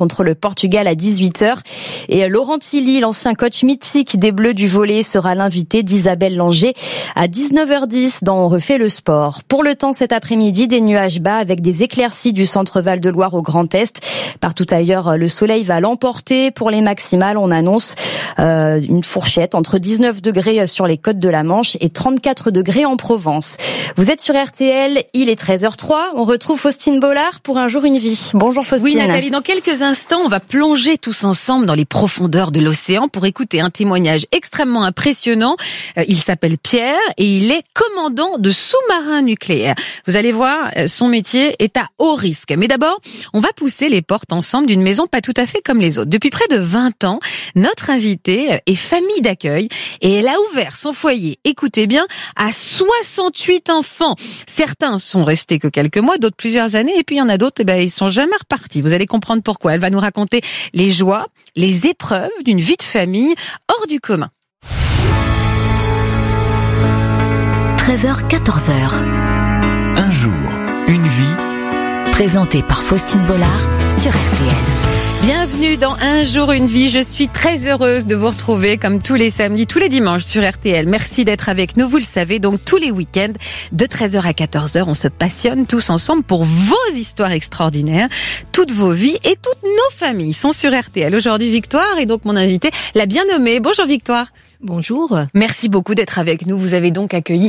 contre le Portugal à 18h. Et Laurent Tilly, l'ancien coach mythique des Bleus du volley, sera l'invité d'Isabelle Langer à 19h10 dans On refait le sport. Pour le temps cet après-midi, des nuages bas avec des éclaircies du centre Val-de-Loire au Grand Est. Partout ailleurs, le soleil va l'emporter. Pour les maximales, on annonce une fourchette entre 19 degrés sur les côtes de la Manche et 34 degrés en Provence. Vous êtes sur RTL, il est 13h03. On retrouve Faustine Bollard pour Un jour une vie. Bonjour Faustine. Oui Nathalie, dans quelques instants, on va plonger tous ensemble dans les profondeurs de l'océan pour écouter un témoignage extrêmement impressionnant. Il s'appelle Pierre et il est commandant de sous-marins nucléaires. Vous allez voir, son métier est à haut risque. Mais d'abord, on va pousser les portes ensemble d'une maison pas tout à fait comme les autres. Depuis près de 20 ans, notre invitée est famille d'accueil et elle a ouvert son foyer, écoutez bien, à 68 enfants. Certains sont restés que quelques mois, d'autres plusieurs années, et puis il y en a d'autres, ils sont jamais repartis. Vous allez comprendre pourquoi. Elle va nous raconter les joies, les épreuves d'une vie de famille hors du commun. 13h, 14h. Un jour, une vie. Présenté par Faustine Bollard sur RTL. Bienvenue dans Un jour une vie. Je suis très heureuse de vous retrouver comme tous les samedis, tous les dimanches sur RTL. Merci d'être avec nous. Vous le savez, donc tous les week-ends de 13h à 14h, on se passionne tous ensemble pour vos histoires extraordinaires. Toutes vos vies et toutes nos familles sont sur RTL. Aujourd'hui, Victoire est donc mon invitée, la bien nommée. Bonjour Victoire. Bonjour. Merci beaucoup d'être avec nous. Vous avez donc accueilli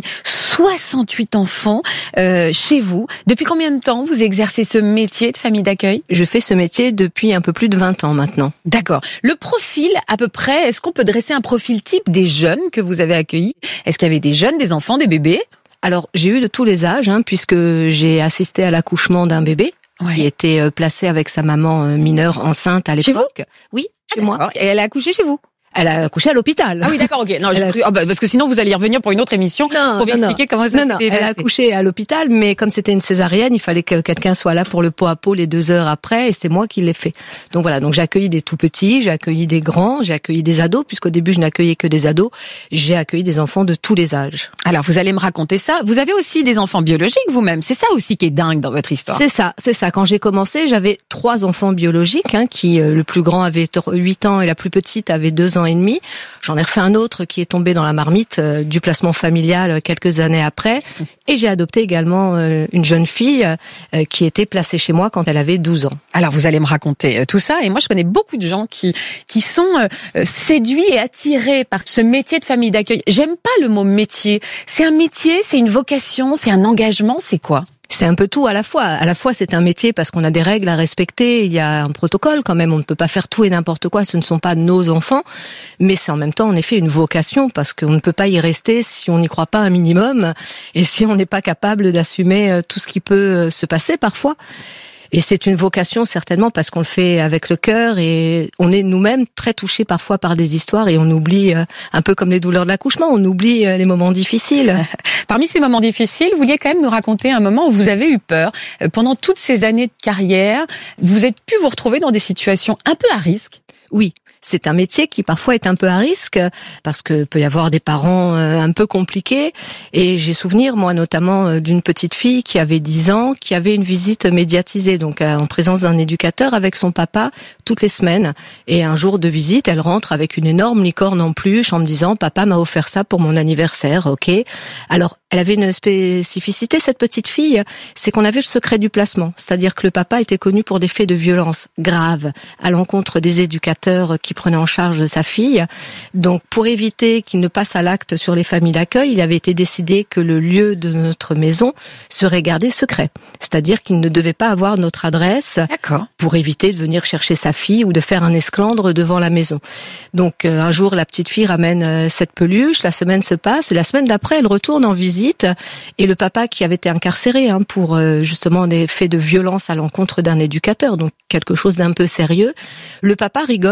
68 enfants chez vous. Depuis combien de temps vous exercez ce métier de famille d'accueil ? Je fais ce métier depuis un peu plus de 20 ans maintenant. D'accord. Le profil, à peu près, est-ce qu'on peut dresser un profil type des jeunes que vous avez accueillis ? Est-ce qu'il y avait des jeunes, des enfants, des bébés ? Alors, j'ai eu de tous les âges, puisque j'ai assisté à l'accouchement d'un bébé qui était placé avec sa maman mineure enceinte à l'époque. Chez vous ? Oui, chez moi. Et elle a accouché chez vous ? Elle a accouché à l'hôpital. Ah oui, d'accord, ok. Non, parce que sinon vous allez y revenir pour une autre émission pour m'expliquer comment ça s'était passé. Elle a accouché à l'hôpital, mais comme c'était une césarienne, il fallait que quelqu'un soit là pour le pot à pot les 2 heures après, et c'est moi qui l'ai fait. Donc voilà, donc j'ai accueilli des tout petits, j'ai accueilli des grands, j'ai accueilli des ados, puisqu'au début je n'accueillais que des ados. J'ai accueilli des enfants de tous les âges. Alors vous allez me raconter ça. Vous avez aussi des enfants biologiques vous-même. C'est ça aussi qui est dingue dans votre histoire. C'est ça. Quand j'ai commencé, j'avais 3 enfants biologiques, qui le plus grand avait 8 ans et la plus petite avait 2 ans et demi. J'en ai refait un autre qui est tombé dans la marmite du placement familial quelques années après. Et j'ai adopté également une jeune fille qui était placée chez moi quand elle avait 12 ans. Alors vous allez me raconter tout ça. Et moi je connais beaucoup de gens qui sont séduits et attirés par ce métier de famille d'accueil. J'aime pas le mot métier. C'est un métier, c'est une vocation, c'est un engagement, c'est quoi ? C'est un peu tout à la fois. À la fois, c'est un métier parce qu'on a des règles à respecter. Il y a un protocole quand même. On ne peut pas faire tout et n'importe quoi. Ce ne sont pas nos enfants. Mais c'est en même temps, en effet, une vocation parce qu'on ne peut pas y rester si on n'y croit pas un minimum et si on n'est pas capable d'assumer tout ce qui peut se passer parfois. Et c'est une vocation certainement parce qu'on le fait avec le cœur et on est nous-mêmes très touchés parfois par des histoires et on oublie, un peu comme les douleurs de l'accouchement, on oublie les moments difficiles. Parmi ces moments difficiles, vous vouliez quand même nous raconter un moment où vous avez eu peur. Pendant toutes ces années de carrière, vous êtes pu vous retrouver dans des situations un peu à risque. Oui. C'est un métier qui parfois est un peu à risque parce que peut y avoir des parents un peu compliqués et j'ai souvenir moi notamment d'une petite fille qui avait 10 ans qui avait une visite médiatisée donc en présence d'un éducateur avec son papa toutes les semaines et un jour de visite elle rentre avec une énorme licorne en peluche en me disant papa m'a offert ça pour mon anniversaire. OK. Alors elle avait une spécificité cette petite fille, c'est qu'on avait le secret du placement, c'est-à-dire que le papa était connu pour des faits de violence graves à l'encontre des éducateurs qui prenait en charge sa fille. Donc, pour éviter qu'il ne passe à l'acte sur les familles d'accueil, il avait été décidé que le lieu de notre maison serait gardé secret. C'est-à-dire qu'il ne devait pas avoir notre adresse. D'accord. Pour éviter de venir chercher sa fille ou de faire un esclandre devant la maison. Donc, un jour, la petite fille ramène cette peluche, la semaine se passe et la semaine d'après, elle retourne en visite et le papa qui avait été incarcéré pour justement des faits de violence à l'encontre d'un éducateur, donc quelque chose d'un peu sérieux, le papa rigole et le papa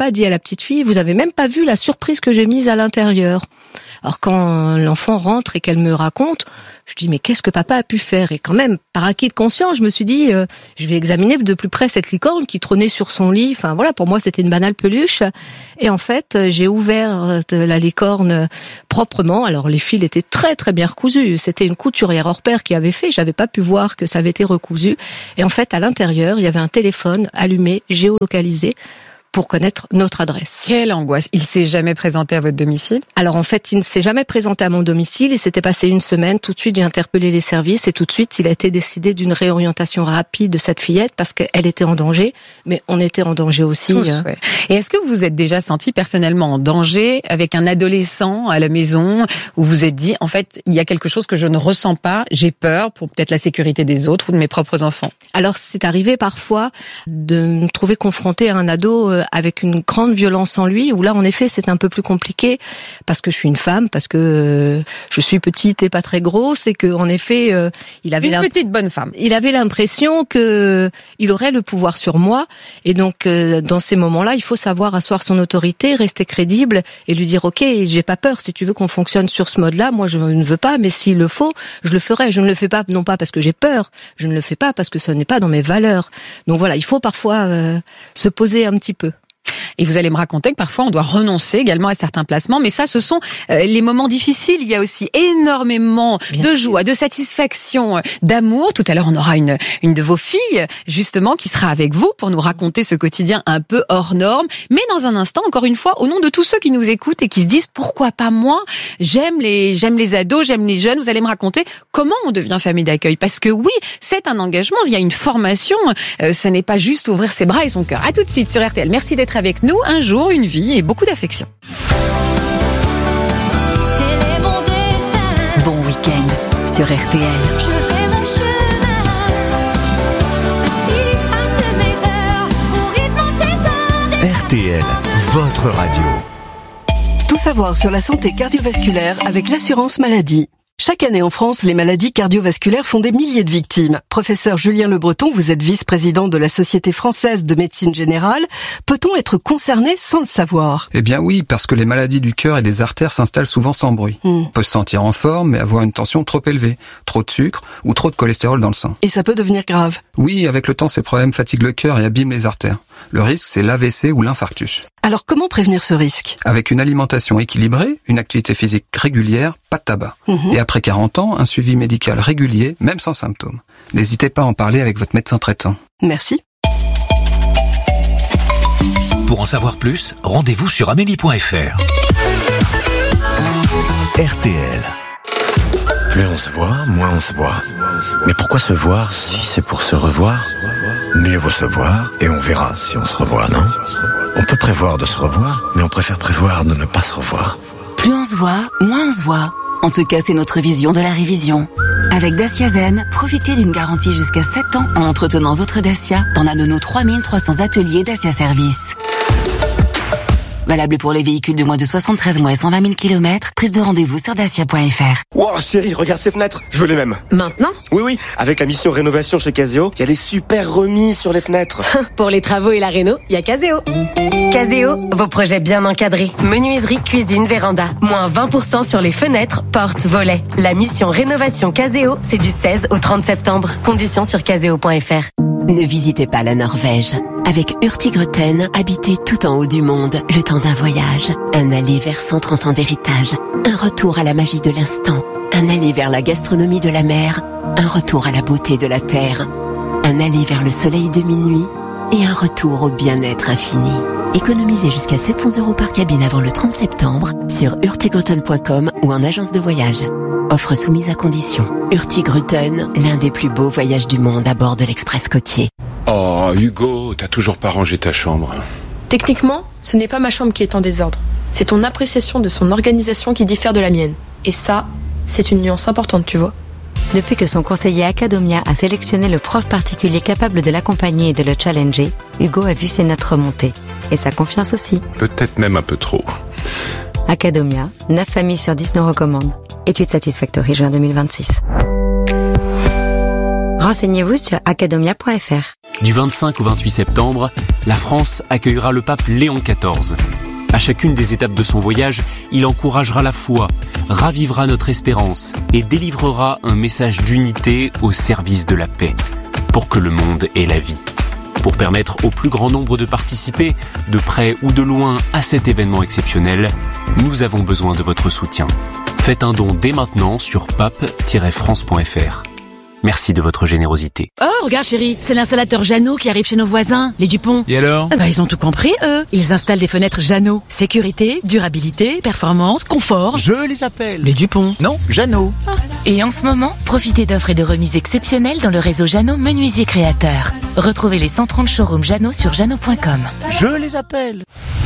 papa dit à la petite fille, vous avez même pas vu la surprise que j'ai mise à l'intérieur. Alors quand l'enfant rentre et qu'elle me raconte, je dis mais qu'est-ce que papa a pu faire? Et quand même, par acquis de conscience, je me suis dit, je vais examiner de plus près cette licorne qui trônait sur son lit. Enfin voilà, pour moi c'était une banale peluche. Et en fait, j'ai ouvert la licorne proprement. Alors les fils étaient très très bien recousus. C'était une couturière hors pair qui avait fait. J'avais pas pu voir que ça avait été recousu. Et en fait, à l'intérieur, il y avait un téléphone allumé, géolocalisé, pour connaître notre adresse. Quelle angoisse. Il s'est jamais présenté à votre domicile? Alors en fait, il ne s'est jamais présenté à mon domicile. Il s'était passé une semaine. Tout de suite, j'ai interpellé les services et tout de suite, il a été décidé d'une réorientation rapide de cette fillette parce qu'elle était en danger, mais on était en danger aussi. Tous, ouais. Et est-ce que vous vous êtes déjà senti personnellement en danger avec un adolescent à la maison où vous vous êtes dit, en fait, il y a quelque chose que je ne ressens pas, j'ai peur pour peut-être la sécurité des autres ou de mes propres enfants? Alors c'est arrivé parfois de me trouver confrontée à un ado avec une grande violence en lui, où là en effet c'est un peu plus compliqué parce que je suis une femme, parce que je suis petite et pas très grosse, et que en effet il avait une petite bonne femme. Il avait l'impression que il aurait le pouvoir sur moi, et donc dans ces moments-là il faut savoir asseoir son autorité, rester crédible et lui dire ok, j'ai pas peur, si tu veux qu'on fonctionne sur ce mode-là, moi je ne veux pas, mais s'il le faut je le ferai. Je ne le fais pas non pas parce que j'ai peur, je ne le fais pas parce que ce n'est pas dans mes valeurs. Donc voilà, il faut parfois se poser un petit peu. Et vous allez me raconter que parfois on doit renoncer également à certains placements, mais ça, ce sont les moments difficiles. Il y a aussi énormément de joie, de satisfaction, d'amour. Tout à l'heure, on aura une de vos filles, justement, qui sera avec vous pour nous raconter ce quotidien un peu hors norme. Mais dans un instant, encore une fois, au nom de tous ceux qui nous écoutent et qui se disent pourquoi pas moi, j'aime les ados, j'aime les jeunes, vous allez me raconter comment on devient famille d'accueil. Parce que oui, c'est un engagement, il y a une formation, ça n'est pas juste ouvrir ses bras et son cœur. À tout de suite sur RTL. Merci d'être avec nous. Un jour, une vie et beaucoup d'affection. Bon week-end sur RTL. Je fais mon chemin, ainsi passent mes heures, au rythme t'éteindre. RTL, votre radio. Tout savoir sur la santé cardiovasculaire avec l'assurance maladie. Chaque année en France, les maladies cardiovasculaires font des milliers de victimes. Professeur Julien Le Breton, vous êtes vice-président de la Société française de médecine générale. Peut-on être concerné sans le savoir? Eh bien oui, parce que les maladies du cœur et des artères s'installent souvent sans bruit. On peut se sentir en forme, mais avoir une tension trop élevée, trop de sucre ou trop de cholestérol dans le sang. Et ça peut devenir grave. Oui, avec le temps, ces problèmes fatiguent le cœur et abîment les artères. Le risque, c'est l'AVC ou l'infarctus. Alors comment prévenir ce risque? Avec une alimentation équilibrée, une activité physique régulière, pas de tabac. Et après 40 ans, un suivi médical régulier, même sans symptômes. N'hésitez pas à en parler avec votre médecin traitant. Merci. Pour en savoir plus, rendez-vous sur amélie.fr. RTL. Plus on se voit, moins on se voit. Mais pourquoi se voir si c'est pour se revoir? Mieux vaut se voir et on verra si on se revoit, non? On peut prévoir de se revoir, mais on préfère prévoir de ne pas se revoir. Plus on se voit, moins on se voit. En tout cas, c'est notre vision de la révision. Avec Dacia Zen, profitez d'une garantie jusqu'à 7 ans en entretenant votre Dacia dans l'un de nos 3300 ateliers Dacia Service. Valable pour les véhicules de moins de 73 mois et 120 000 km. Prise de rendez-vous sur dacia.fr. Wow, chérie, regarde ces fenêtres. Je veux les mêmes. Maintenant? Oui, avec la mission rénovation chez Caseo, il y a des super remises sur les fenêtres. Pour les travaux et la réno, il y a Caseo. Caseo, vos projets bien encadrés. Menuiserie, cuisine, véranda. Moins 20% sur les fenêtres, portes, volets. La mission rénovation Caseo, c'est du 16 au 30 septembre. Conditions sur caseo.fr. Ne visitez pas la Norvège. Avec Hurtigruten, habitez tout en haut du monde, le temps d'un voyage. Un aller vers 130 ans d'héritage. Un retour à la magie de l'instant. Un aller vers la gastronomie de la mer. Un retour à la beauté de la terre. Un aller vers le soleil de minuit. Et un retour au bien-être infini. Économisez jusqu'à 700 € par cabine avant le 30 septembre sur hurtigruten.com ou en agence de voyage. Offre soumise à condition. Hurtigruten, l'un des plus beaux voyages du monde à bord de l'Express côtier. Oh, Hugo, t'as toujours pas rangé ta chambre. Techniquement, ce n'est pas ma chambre qui est en désordre. C'est ton appréciation de son organisation qui diffère de la mienne. Et ça, c'est une nuance importante, tu vois. Depuis que son conseiller Acadomia a sélectionné le prof particulier capable de l'accompagner et de le challenger, Hugo a vu ses notes remonter. Et sa confiance aussi. Peut-être même un peu trop. Acadomia, 9 familles sur 10 nous recommandent. Étude Satisfactory, juin 2026. Renseignez-vous sur acadomia.fr. Du 25 au 28 septembre, la France accueillera le pape Léon XIV. À chacune des étapes de son voyage, il encouragera la foi, ravivera notre espérance et délivrera un message d'unité au service de la paix, pour que le monde ait la vie. Pour permettre au plus grand nombre de participer, de près ou de loin, à cet événement exceptionnel, nous avons besoin de votre soutien. Faites un don dès maintenant sur pape-france.fr. Merci de votre générosité. Oh, regarde chérie, c'est l'installateur Jeannot qui arrive chez nos voisins, les Dupont. Et alors ? Ils ont tout compris, eux. Ils installent des fenêtres Jeannot. Sécurité, durabilité, performance, confort. Je les appelle. Les Dupont. Non, Jeannot. Et en ce moment, profitez d'offres et de remises exceptionnelles dans le réseau Jeannot Menuisier Créateur. Retrouvez les 130 showrooms Jeannot sur jeannot.com. Je les appelle.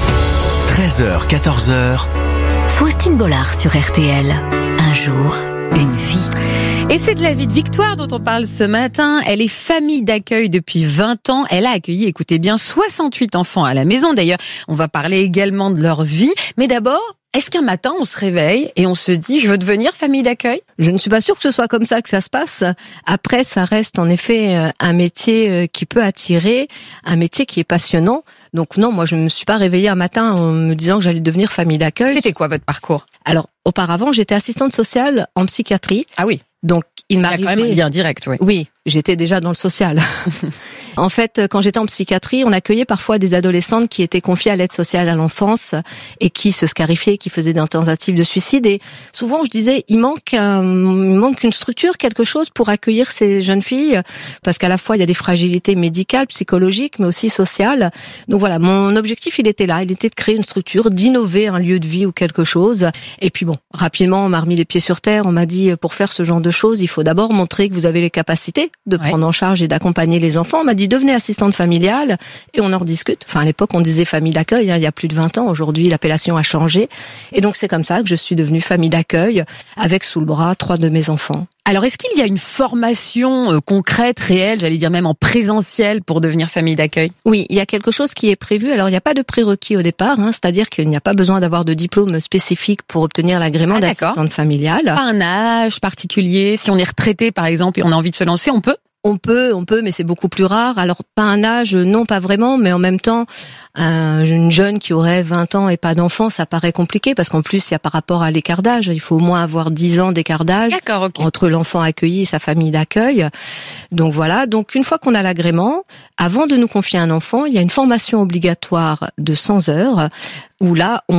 13h, 14h. Faustine Bollard sur RTL. Un jour, une vie. Et c'est de la vie de Victoire dont on parle ce matin. Elle est famille d'accueil depuis 20 ans. Elle a accueilli, écoutez bien, 68 enfants à la maison. D'ailleurs, on va parler également de leur vie. Mais d'abord, est-ce qu'un matin, on se réveille et on se dit « je veux devenir famille d'accueil » ? Je ne suis pas sûre que ce soit comme ça que ça se passe. Après, ça reste en effet un métier qui peut attirer, un métier qui est passionnant. Donc non, moi je ne me suis pas réveillée un matin en me disant que j'allais devenir famille d'accueil. C'était quoi votre parcours ? Alors, auparavant, j'étais assistante sociale en psychiatrie. Ah oui. Donc, il m'arrivait... Il y a quand même un lien direct, oui. Oui, j'étais déjà dans le social. En fait, quand j'étais en psychiatrie, on accueillait parfois des adolescentes qui étaient confiées à l'aide sociale à l'enfance et qui se scarifiaient, qui faisaient des tentatives de suicide. Et souvent, je disais, il manque une structure, quelque chose pour accueillir ces jeunes filles, parce qu'à la fois, il y a des fragilités médicales, psychologiques, mais aussi sociales. Donc voilà, mon objectif, il était là. Il était de créer une structure, d'innover un lieu de vie ou quelque chose. Et puis bon, rapidement, on m'a remis les pieds sur terre. On m'a dit, pour faire ce genre de choses, il faut d'abord montrer que vous avez les capacités de prendre en charge et d'accompagner les enfants. On m'a dit, devenez assistante familiale et on en rediscute. Enfin, à l'époque, on disait famille d'accueil, il y a plus de 20 ans. Aujourd'hui, l'appellation a changé. Et donc, c'est comme ça que je suis devenue famille d'accueil avec sous le bras 3 de mes enfants. Alors, est-ce qu'il y a une formation concrète, réelle, j'allais dire même en présentiel pour devenir famille d'accueil ? Oui, il y a quelque chose qui est prévu. Alors, il n'y a pas de prérequis au départ, c'est-à-dire qu'il n'y a pas besoin d'avoir de diplôme spécifique pour obtenir l'agrément d'assistante familiale. Pas un âge particulier. Si on est retraité, par exemple, et on a envie de se lancer, on peut ? On peut, mais c'est beaucoup plus rare. Alors, pas un âge, non, pas vraiment, mais en même temps, une jeune qui aurait 20 ans et pas d'enfant, ça paraît compliqué, parce qu'en plus, il y a par rapport à l'écart d'âge, il faut au moins avoir 10 ans d'écart d'âge entre l'enfant accueilli et sa famille d'accueil. Donc voilà, donc une fois qu'on a l'agrément, avant de nous confier un enfant, il y a une formation obligatoire de 100 heures, où là, on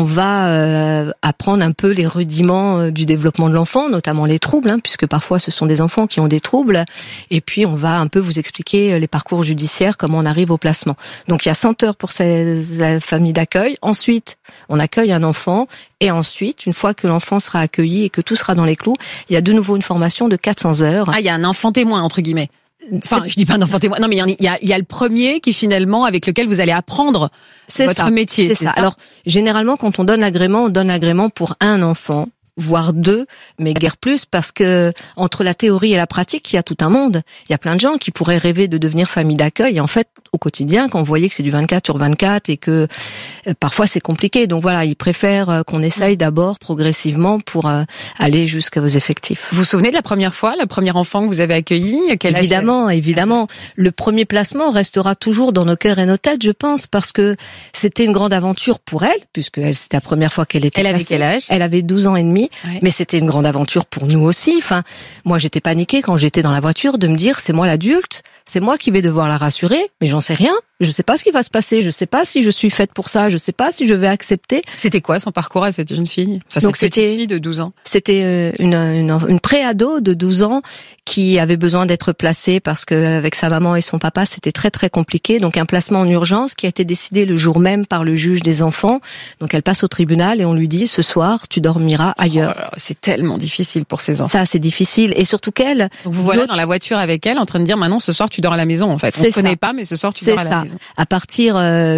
va apprendre un peu les rudiments du développement de l'enfant, notamment les troubles, puisque parfois ce sont des enfants qui ont des troubles, et puis on va un peu vous expliquer les parcours judiciaires, comment on arrive au placement. Donc il y a 100 heures pour ces familles d'accueil. Ensuite, on accueille un enfant, et ensuite, une fois que l'enfant sera accueilli et que tout sera dans les clous, il y a de nouveau une formation de 400 heures. Ah, il y a un enfant témoin, entre guillemets. Enfin, je dis pas un enfant témoin. Non, mais il y a le premier qui finalement, avec lequel vous allez apprendre votre métier. C'est ça. Alors, généralement, quand on donne l'agrément pour un enfant, voire 2, mais guère plus, parce que entre la théorie et la pratique, il y a tout un monde. Il y a plein de gens qui pourraient rêver de devenir famille d'accueil. Et en fait, au quotidien, quand vous voyez que c'est du 24 sur 24 et que parfois c'est compliqué. Donc voilà, ils préfèrent qu'on essaye d'abord progressivement pour aller jusqu'aux effectifs. Vous vous souvenez de la première fois, le premier enfant que vous avez accueilli ? Évidemment. Le premier placement restera toujours dans nos cœurs et nos têtes, je pense, parce que c'était une grande aventure pour elle, puisque c'était la première fois qu'elle était placée. Elle avait quel âge ? Elle avait 12 ans et demi. Ouais. Mais c'était une grande aventure pour nous aussi. Enfin, moi, j'étais paniquée quand j'étais dans la voiture de me dire, c'est moi l'adulte, c'est moi qui vais devoir la rassurer, mais j'en sais rien. Je sais pas ce qui va se passer. Je sais pas si je suis faite pour ça. Je sais pas si je vais accepter. C'était quoi son parcours à cette jeune fille ? Donc cette fille de 12 ans. C'était une pré-ado de 12 ans qui avait besoin d'être placée parce que avec sa maman et son papa, c'était très très compliqué. Donc un placement en urgence qui a été décidé le jour même par le juge des enfants. Donc elle passe au tribunal et on lui dit, ce soir, tu dormiras ailleurs. Oh là là, c'est tellement difficile pour ces enfants. Ça, c'est difficile. Et surtout qu'elle... Donc vous voilà dans la voiture avec elle en train de dire, maintenant, ce soir, tu dors à la maison, en fait. On se connaît pas, mais ce soir, tu dors à la maison. À partir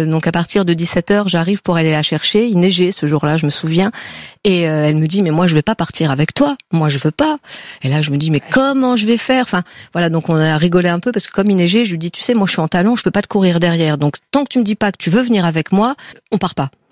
de 17h, j'arrive pour aller la chercher. Il neigeait ce jour-là, je me souviens. Et elle me dit, mais moi, je vais pas partir avec toi. Moi, je veux pas. Et là, je me dis, mais comment je vais faire ? Enfin, voilà, donc on a rigolé un peu parce que comme il neigeait, je lui dis, tu sais, moi, je suis en talons, je peux pas te courir derrière. Donc, tant que tu me dis pas que tu veux venir avec moi, on part pas.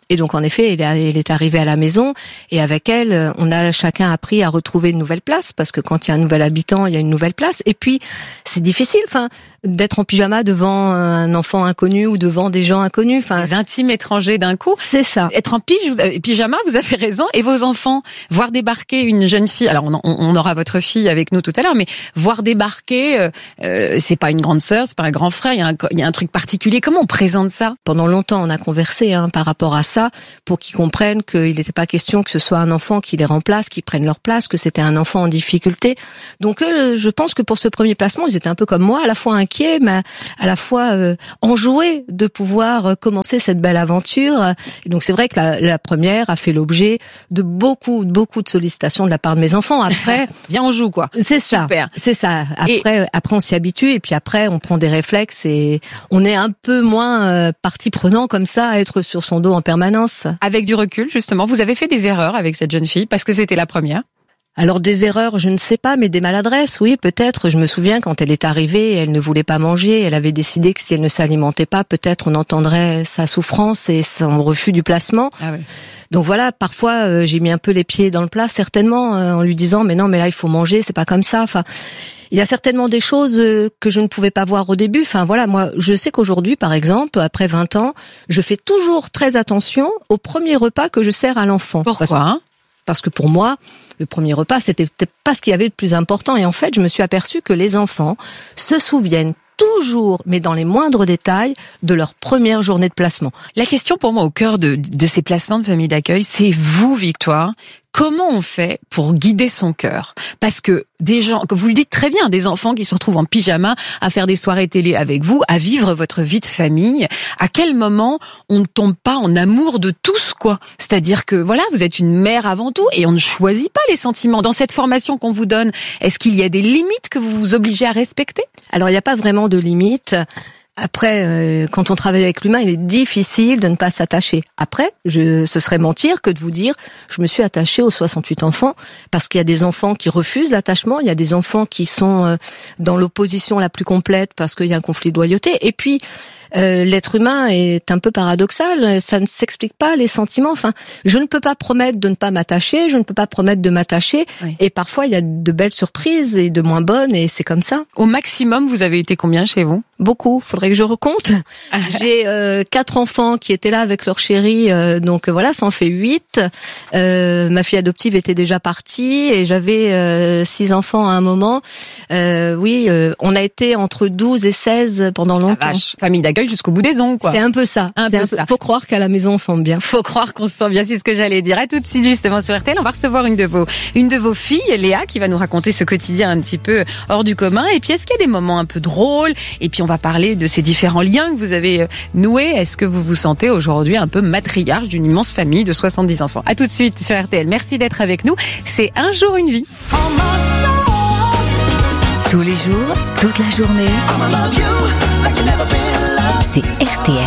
Et donc en effet, elle est arrivée à la maison et avec elle, on a chacun appris à retrouver une nouvelle place parce que quand il y a un nouvel habitant, il y a une nouvelle place. Et puis c'est difficile, d'être en pyjama devant un enfant inconnu ou devant des gens inconnus. Des intimes étrangers d'un coup. C'est ça. Être en pyjama, vous avez raison. Et vos enfants, voir débarquer une jeune fille. Alors on aura votre fille avec nous tout à l'heure, mais voir débarquer, c'est pas une grande sœur, c'est pas un grand frère. Il y a un truc particulier. Comment on présente ça? Pendant longtemps, on a conversé par rapport à ça pour qu'ils comprennent qu'il n'était pas question que ce soit un enfant qui les remplace, qui prenne leur place, que c'était un enfant en difficulté. Donc je pense que pour ce premier placement, ils étaient un peu comme moi, à la fois inquiets, mais à la fois enjoués de pouvoir commencer cette belle aventure. Et donc c'est vrai que la première a fait l'objet de beaucoup de sollicitations de la part de mes enfants. Après, viens on joue quoi. C'est ça. Super. C'est ça. Après on s'y habitue et puis après on prend des réflexes et on est un peu moins partie prenant comme ça à être sur son dos en permanence. Avec du recul, justement, vous avez fait des erreurs avec cette jeune fille parce que c'était la première. Alors des erreurs, je ne sais pas, mais des maladresses, oui, peut-être. Je me souviens quand elle est arrivée, elle ne voulait pas manger, elle avait décidé que si elle ne s'alimentait pas, peut-être on entendrait sa souffrance et son refus du placement. Ah ouais. Donc voilà, parfois j'ai mis un peu les pieds dans le plat, certainement, en lui disant mais non, mais là il faut manger, c'est pas comme ça. Il y a certainement des choses que je ne pouvais pas voir au début. Moi, je sais qu'aujourd'hui, par exemple, après 20 ans, je fais toujours très attention au premier repas que je sers à l'enfant. Pourquoi ? Parce que pour moi, le premier repas, c'était peut-être pas ce qu'il y avait de plus important. Et en fait, je me suis aperçue que les enfants se souviennent toujours, mais dans les moindres détails, de leur première journée de placement. La question pour moi au cœur de ces placements de famille d'accueil, c'est vous, Victoire. Comment on fait pour guider son cœur? Parce que des gens, que vous le dites très bien, des enfants qui se retrouvent en pyjama à faire des soirées télé avec vous, à vivre votre vie de famille, à quel moment on ne tombe pas en amour de tous, quoi? C'est-à-dire que voilà, vous êtes une mère avant tout et on ne choisit pas les sentiments. Dans cette formation qu'on vous donne, est-ce qu'il y a des limites que vous vous obligez à respecter? Alors il n'y a pas vraiment de limites. Après, quand on travaille avec l'humain, il est difficile de ne pas s'attacher. Après, ce serait mentir que de vous dire je me suis attachée aux 68 enfants, parce qu'il y a des enfants qui refusent l'attachement, il y a des enfants qui sont dans l'opposition la plus complète parce qu'il y a un conflit de loyauté. Et puis, l'être humain est un peu paradoxal, ça ne s'explique pas, les sentiments. Je ne peux pas promettre de ne pas m'attacher, je ne peux pas promettre de m'attacher. Oui. Et parfois, il y a de belles surprises et de moins bonnes, et c'est comme ça. Au maximum, vous avez été combien chez vous? Beaucoup, faudrait que je recompte. J'ai 4 enfants qui étaient là avec leur chérie, donc voilà, ça en fait 8. Ma fille adoptive était déjà partie et j'avais 6 enfants à un moment. On a été entre 12 et 16 pendant longtemps. Famille d'accueil jusqu'au bout des ongles, quoi. C'est un peu ça. Faut croire qu'à la maison on se sent bien. Faut croire qu'on se sent bien, c'est ce que j'allais dire. À tout de suite justement sur RTL, on va recevoir une de vos filles, Léa, qui va nous raconter ce quotidien un petit peu hors du commun. Et puis est-ce qu'il y a des moments un peu drôles? Et puis on va parler de ces différents liens que vous avez noués. Est-ce que vous vous sentez aujourd'hui un peu matriarche d'une immense famille de 70 enfants? À tout de suite sur RTL. Merci d'être avec nous. C'est Un jour une vie. Tous les jours, toute la journée. C'est RTL.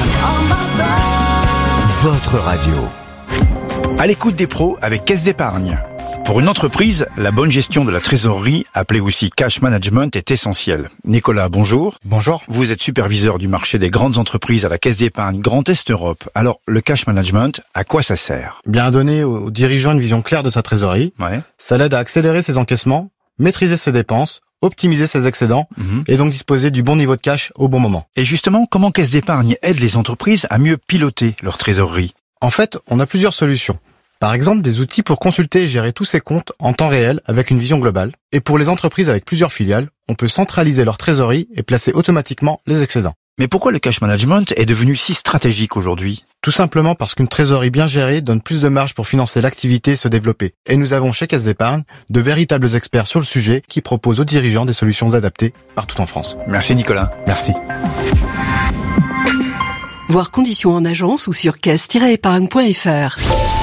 Votre radio. À l'écoute des pros avec Caisse d'Épargne. Pour une entreprise, la bonne gestion de la trésorerie, appelée aussi cash management, est essentielle. Nicolas, bonjour. Bonjour. Vous êtes superviseur du marché des grandes entreprises à la Caisse d'Épargne Grand Est Europe. Alors, le cash management, à quoi ça sert? Bien à donner aux dirigeants une vision claire de sa trésorerie. Ouais. Ça l'aide à accélérer ses encaissements, maîtriser ses dépenses, optimiser ses excédents et donc disposer du bon niveau de cash au bon moment. Et justement, comment Caisse d'Épargne aide les entreprises à mieux piloter leur trésorerie? En fait, on a plusieurs solutions. Par exemple, des outils pour consulter et gérer tous ses comptes en temps réel avec une vision globale. Et pour les entreprises avec plusieurs filiales, on peut centraliser leur trésorerie et placer automatiquement les excédents. Mais pourquoi le cash management est devenu si stratégique aujourd'hui? Tout simplement parce qu'une trésorerie bien gérée donne plus de marge pour financer l'activité et se développer. Et nous avons chez Caisse d'Épargne de véritables experts sur le sujet qui proposent aux dirigeants des solutions adaptées partout en France. Merci Nicolas. Merci. Voir conditions en agence ou sur caisse-épargne.fr.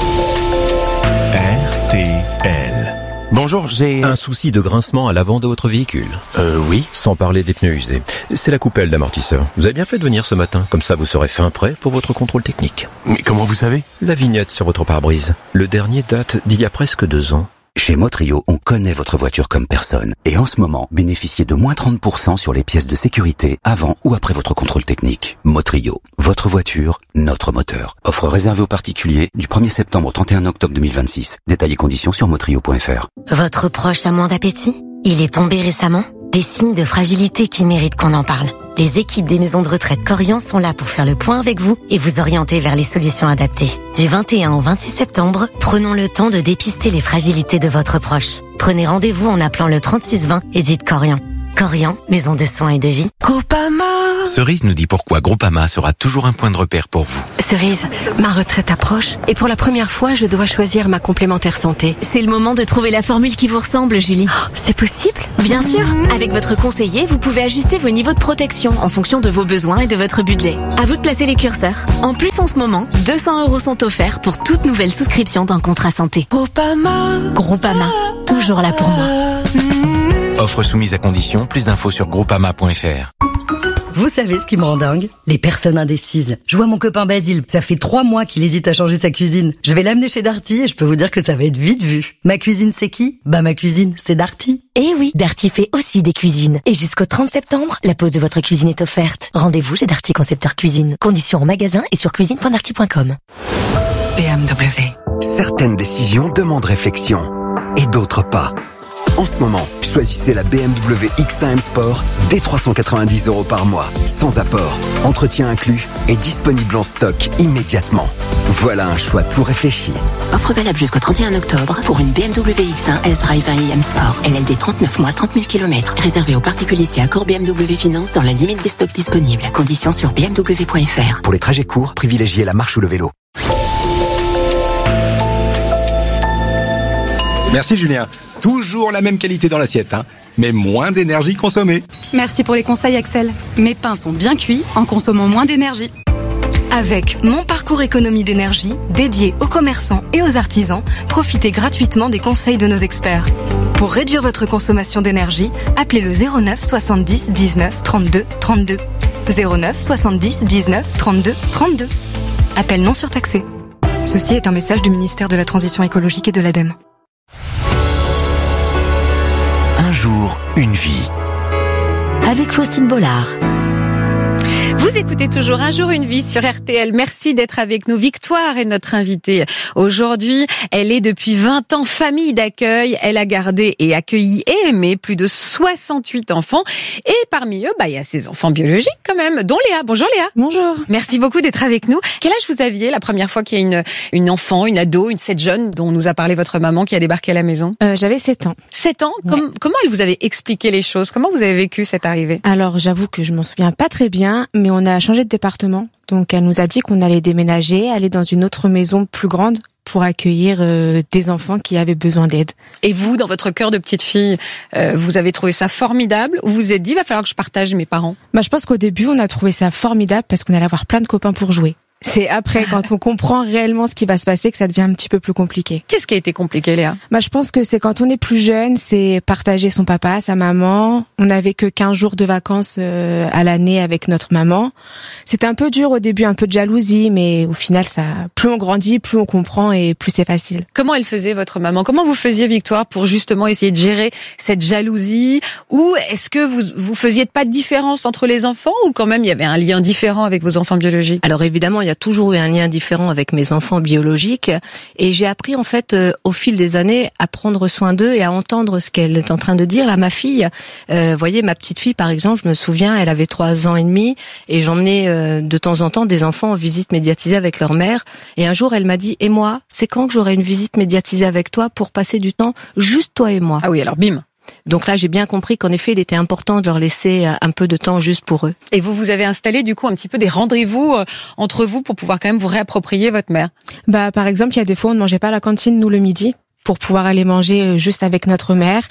RTL. Bonjour, j'ai un souci de grincement à l'avant de votre véhicule. Oui. Sans parler des pneus usés. C'est la coupelle d'amortisseur. Vous avez bien fait de venir ce matin. Comme ça, vous serez fin prêt pour votre contrôle technique. Mais comment vous savez? La vignette sur votre pare-brise. Le dernier date d'il y a presque 2 ans. Chez Motrio, on connaît votre voiture comme personne. Et en ce moment, bénéficiez de moins 30% sur les pièces de sécurité avant ou après votre contrôle technique. Motrio, votre voiture, notre moteur. Offre réservée aux particuliers du 1er septembre au 31 octobre 2026. Détails et conditions sur motrio.fr. Votre proche a moins d'appétit? Il est tombé récemment? Des signes de fragilité qui méritent qu'on en parle. Les équipes des maisons de retraite Corian sont là pour faire le point avec vous et vous orienter vers les solutions adaptées. Du 21 au 26 septembre, prenons le temps de dépister les fragilités de votre proche. Prenez rendez-vous en appelant le 3620 et dites Corian. Corian, maison de soins et de vie. Groupama. Cerise nous dit pourquoi Groupama sera toujours un point de repère pour vous. Cerise, ma retraite approche et pour la première fois, je dois choisir ma complémentaire santé. C'est le moment de trouver la formule qui vous ressemble, Julie. Oh, c'est possible? Bien sûr. Avec votre conseiller, vous pouvez ajuster vos niveaux de protection en fonction de vos besoins et de votre budget. À vous de placer les curseurs. En plus, en ce moment, 200 € sont offerts pour toute nouvelle souscription d'un contrat santé. Groupama, toujours là pour moi. Offre soumise à condition, plus d'infos sur groupama.fr. Vous savez ce qui me rend dingue? Les personnes indécises. Je vois mon copain Basile, ça fait 3 mois qu'il hésite à changer sa cuisine. Je vais l'amener chez Darty et je peux vous dire que ça va être vite vu. Ma cuisine c'est qui? Bah ma cuisine, c'est Darty. Eh oui, Darty fait aussi des cuisines. Et jusqu'au 30 septembre, la pose de votre cuisine est offerte. Rendez-vous chez Darty Concepteur Cuisine. Conditions en magasin et sur cuisine.darty.com. BMW. Certaines décisions demandent réflexion et d'autres pas. En ce moment, choisissez la BMW X1 M Sport dès 390 € par mois, sans apport, entretien inclus et disponible en stock immédiatement. Voilà un choix tout réfléchi. Offre valable jusqu'au 31 octobre pour une BMW X1 S-Drive 1i M Sport. LLD 39 mois, 30 000 km. Réservé aux particuliers si accord BMW Finance dans la limite des stocks disponibles. Conditions sur bmw.fr. Pour les trajets courts, privilégiez la marche ou le vélo. Merci Julien. Toujours la même qualité dans l'assiette, mais moins d'énergie consommée. Merci pour les conseils Axel. Mes pains sont bien cuits en consommant moins d'énergie. Avec Mon Parcours Économie d'énergie, dédié aux commerçants et aux artisans, profitez gratuitement des conseils de nos experts. Pour réduire votre consommation d'énergie, appelez le 09 70 19 32 32. 09 70 19 32 32. Appel non surtaxé. Ceci est un message du ministère de la Transition écologique et de l'ADEME. Un jour, une vie. Avec Faustine Bollard. Vous écoutez toujours Un jour une vie sur RTL. Merci d'être avec nous. Victoire est notre invitée aujourd'hui. Elle est depuis 20 ans famille d'accueil. Elle a gardé et accueilli et aimé plus de 68 enfants. Et parmi eux, il y a ses enfants biologiques quand même, dont Léa. Bonjour Léa. Bonjour. Merci beaucoup d'être avec nous. Quel âge vous aviez la première fois qu'il y a une enfant, une ado, cette jeune dont nous a parlé votre maman qui a débarqué à la maison? J'avais 7 ans. 7 ans? Ouais. Comment elle vous avait expliqué les choses? Comment vous avez vécu cette arrivée? Alors j'avoue que je m'en souviens pas très bien, mais on a changé de département. Donc elle nous a dit qu'on allait déménager, aller dans une autre maison plus grande pour accueillir des enfants qui avaient besoin d'aide. Et vous, dans votre cœur de petite fille, vous avez trouvé ça formidable ou vous vous êtes dit, il va falloir que je partage mes parents? Je pense qu'au début, on a trouvé ça formidable parce qu'on allait avoir plein de copains pour jouer. C'est après, quand on comprend réellement ce qui va se passer, que ça devient un petit peu plus compliqué. Qu'est-ce qui a été compliqué, Léa? Je pense que c'est quand on est plus jeune, c'est partager son papa, sa maman. On n'avait que 15 jours de vacances à l'année avec notre maman. C'était un peu dur au début, un peu de jalousie, mais au final, plus on grandit, plus on comprend et plus c'est facile. Comment elle faisait, votre maman? Comment vous faisiez, Victoire, pour justement essayer de gérer cette jalousie? Ou est-ce que vous faisiez pas de différence entre les enfants ou quand même il y avait un lien différent avec vos enfants biologiques? Alors évidemment, il y a toujours eu un lien différent avec mes enfants biologiques et j'ai appris en fait au fil des années à prendre soin d'eux et à entendre ce qu'elle est en train de dire. Là, ma fille, voyez, ma petite fille par exemple, je me souviens, elle avait 3 ans et demi et j'emmenais de temps en temps des enfants en visite médiatisée avec leur mère et un jour elle m'a dit, et moi, c'est quand que j'aurai une visite médiatisée avec toi pour passer du temps juste toi et moi? Ah oui, alors bim. Donc là, j'ai bien compris qu'en effet, il était important de leur laisser un peu de temps juste pour eux. Et vous avez installé du coup un petit peu des rendez-vous entre vous pour pouvoir quand même vous réapproprier votre mère? Par exemple, il y a des fois, on ne mangeait pas à la cantine, nous, le midi, pour pouvoir aller manger juste avec notre mère.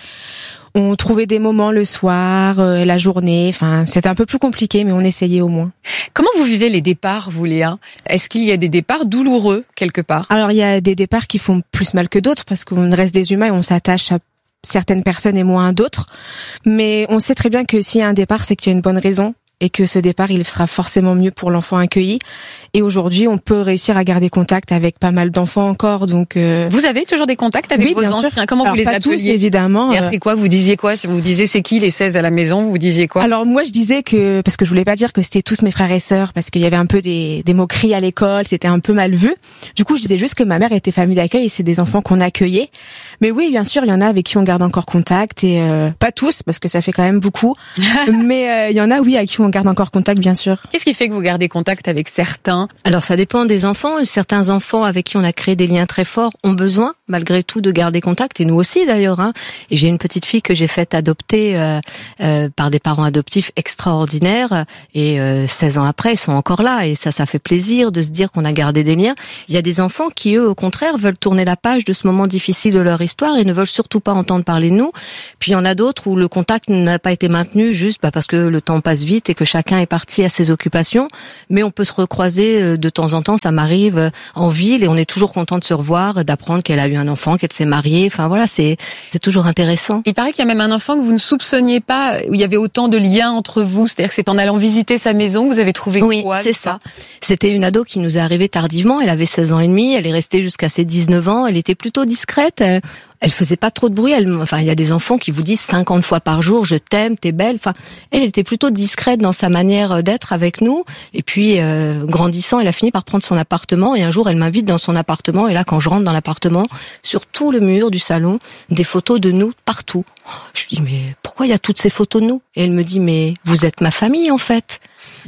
On trouvait des moments le soir, la journée, c'était un peu plus compliqué, mais on essayait au moins. Comment vous vivez les départs, vous, Léa? Est-ce qu'il y a des départs douloureux, quelque part? Alors, il y a des départs qui font plus mal que d'autres, parce qu'on reste des humains et on s'attache à certaines personnes et moins à d'autres. Mais on sait très bien que s'il y a un départ, c'est qu'il y a une bonne raison. et que ce départ, il sera forcément mieux pour l'enfant accueilli. Et aujourd'hui, on peut réussir à garder contact avec pas mal d'enfants encore. Donc, vous avez toujours des contacts avec vos anciens? Comment vous les appeliez? Tous, évidemment. C'est quoi? Vous disiez quoi? Si vous disiez c'est qui les 16 à la maison, vous disiez quoi? Alors moi, je disais que, parce que je voulais pas dire que c'était tous mes frères et sœurs, parce qu'il y avait un peu des moqueries à l'école, c'était un peu mal vu. Du coup, je disais juste que ma mère était famille d'accueil et c'est des enfants qu'on accueillait. Mais oui, bien sûr, il y en a avec qui on garde encore contact et pas tous, parce que ça fait quand même beaucoup. Mais il y en a, oui, avec qui on garde encore contact, bien sûr. Qu'est-ce qui fait que vous gardez contact avec certains? Alors ça dépend des enfants. Certains enfants avec qui on a créé des liens très forts ont besoin, malgré tout, de garder contact. Et nous aussi, d'ailleurs. Et j'ai une petite fille que j'ai faite adopter par des parents adoptifs extraordinaires. Et 16 ans après, ils sont encore là. Et ça fait plaisir de se dire qu'on a gardé des liens. Il y a des enfants qui, eux, au contraire, veulent tourner la page de ce moment difficile de leur histoire et ne veulent surtout pas entendre parler de nous. Puis il y en a d'autres où le contact n'a pas été maintenu juste parce que le temps passe vite et que chacun est parti à ses occupations. Mais on peut se recroiser de temps en temps. Ça m'arrive en ville et on est toujours content de se revoir, d'apprendre qu'elle a eu un enfant, qu'elle s'est mariée. Enfin voilà, c'est toujours intéressant. Il paraît qu'il y a même un enfant que vous ne soupçonniez pas, où il y avait autant de liens entre vous. C'est-à-dire que c'est en allant visiter sa maison, vous avez trouvé quoi? Oui, c'est ça. C'était une ado qui nous est arrivée tardivement. Elle avait 16 ans et demi. Elle est restée jusqu'à ses 19 ans. Elle était plutôt discrète. Elle faisait pas trop de bruit. Il y a des enfants qui vous disent 50 fois par jour, je t'aime, t'es belle. Enfin, elle était plutôt discrète dans sa manière d'être avec nous. Et puis, grandissant, elle a fini par prendre son appartement. Et un jour, elle m'invite dans son appartement. Et là, quand je rentre dans l'appartement, sur tout le mur du salon, des photos de nous partout. Je lui dis, mais pourquoi il y a toutes ces photos de nous? Et elle me dit, mais vous êtes ma famille, en fait.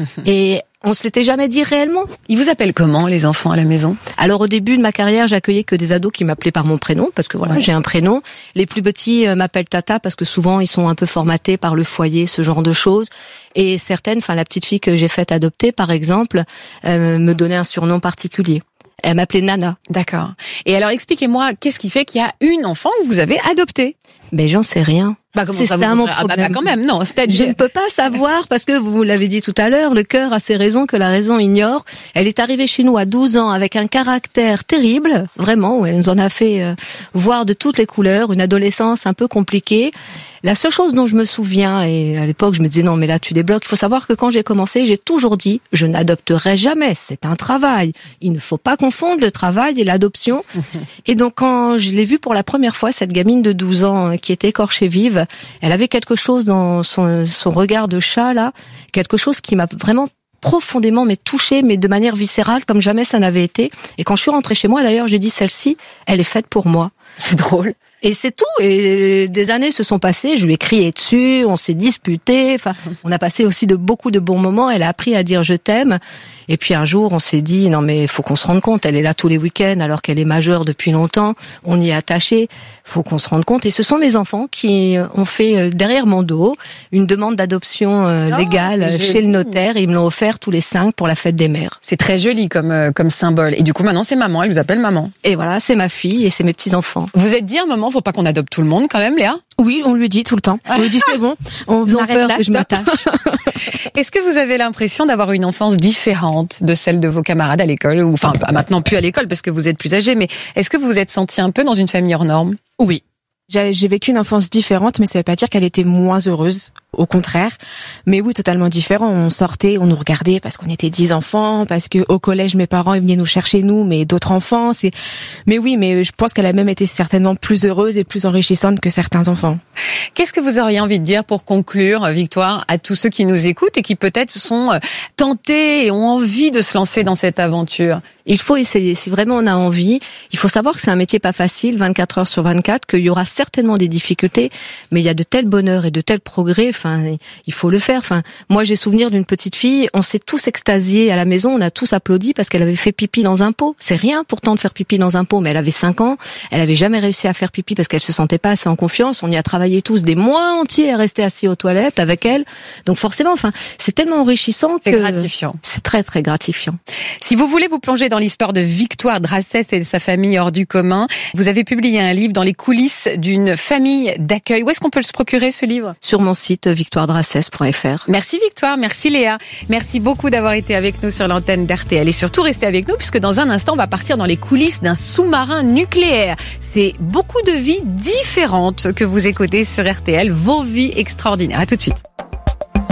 Et on se l'était jamais dit réellement. Ils vous appellent comment, les enfants à la maison? Alors, au début de ma carrière, j'accueillais que des ados qui m'appelaient par mon prénom, parce que voilà, j'ai un prénom. Les plus petits m'appellent Tata, parce que souvent, ils sont un peu formatés par le foyer, ce genre de choses. Et certaines, la petite fille que j'ai faite adopter, par exemple, me donnait un surnom particulier. Elle m'appelait Nana. D'accord. Et alors, expliquez-moi, qu'est-ce qui fait qu'il y a une enfant que vous avez adoptée? Ben, j'en sais rien. C'est ça mon problème. Quand même, non. Je ne peux pas savoir parce que vous l'avez dit tout à l'heure, le cœur a ses raisons que la raison ignore. Elle est arrivée chez nous à 12 ans avec un caractère terrible, vraiment, où elle nous en a fait voir de toutes les couleurs, une adolescence un peu compliquée. La seule chose dont je me souviens, et à l'époque je me disais non mais là tu débloques, il faut savoir que quand j'ai commencé, j'ai toujours dit je n'adopterai jamais, c'est un travail. Il ne faut pas confondre le travail et l'adoption. Et donc quand je l'ai vue pour la première fois, cette gamine de 12 ans qui était écorchée vive, elle avait quelque chose dans son regard de chat là, quelque chose qui m'a vraiment profondément touchée, mais de manière viscérale comme jamais ça n'avait été. Et quand je suis rentrée chez moi d'ailleurs, j'ai dit celle-ci, elle est faite pour moi. C'est drôle. Et c'est tout. Et des années se sont passées. Je lui ai crié dessus. On s'est disputé. Enfin, on a passé aussi beaucoup de bons moments. Elle a appris à dire je t'aime. Et puis un jour, on s'est dit non mais faut qu'on se rende compte. Elle est là tous les week-ends alors qu'elle est majeure depuis longtemps. On y est attaché. Faut qu'on se rende compte. Et ce sont mes enfants qui ont fait derrière mon dos une demande d'adoption légale chez le notaire. Et ils me l'ont offert tous les 5 pour la fête des mères. C'est très joli comme symbole. Et du coup maintenant c'est maman. Elle vous appelle maman. Et voilà, c'est ma fille et c'est mes petits enfants. Vous êtes dit à un moment, faut pas qu'on adopte tout le monde quand même, Léa? Oui, on lui dit tout le temps. On lui dit c'est bon. Ils ont peur que je m'attache. Est-ce que vous avez l'impression d'avoir une enfance différente de celle de vos camarades à l'école? Ou enfin, maintenant plus à l'école parce que vous êtes plus âgés, mais est-ce que vous vous êtes senti un peu dans une famille hors norme? Oui. J'ai vécu une enfance différente, mais ça veut pas dire qu'elle était moins heureuse. Au contraire. Mais oui, totalement différent. On sortait, on nous regardait parce qu'on était 10 enfants, parce que au collège, mes parents, ils venaient nous chercher, nous, mais d'autres enfants. Mais oui, mais je pense qu'elle a même été certainement plus heureuse et plus enrichissante que certains enfants. Qu'est-ce que vous auriez envie de dire pour conclure, Victoire, à tous ceux qui nous écoutent et qui peut-être sont tentés et ont envie de se lancer dans cette aventure? Il faut essayer. Si vraiment on a envie, il faut savoir que c'est un métier pas facile, 24 heures sur 24, qu'il y aura certainement des difficultés, mais il y a de tels bonheurs et de tels progrès. Enfin, il faut le faire. Enfin, moi, j'ai souvenir d'une petite fille. On s'est tous extasiés à la maison. On a tous applaudi parce qu'elle avait fait pipi dans un pot. C'est rien pourtant de faire pipi dans un pot, mais elle avait 5 ans. Elle avait jamais réussi à faire pipi parce qu'elle se sentait pas assez en confiance. On y a travaillé tous des mois entiers à rester assis aux toilettes avec elle. Donc forcément, enfin, c'est tellement enrichissant que c'est gratifiant. C'est très très gratifiant. Si vous voulez vous plonger dans l'histoire de Victoire Drassès et de sa famille hors du commun, vous avez publié un livre dans les coulisses d'une famille d'accueil. Où est-ce qu'on peut se procurer ce livre? Sur mon site victoiredrassès.fr. Merci Victoire, merci Léa. Merci beaucoup d'avoir été avec nous sur l'antenne d'RTL et surtout restez avec nous puisque dans un instant on va partir dans les coulisses d'un sous-marin nucléaire. C'est beaucoup de vies différentes que vous écoutez sur RTL, vos vies extraordinaires. À tout de suite.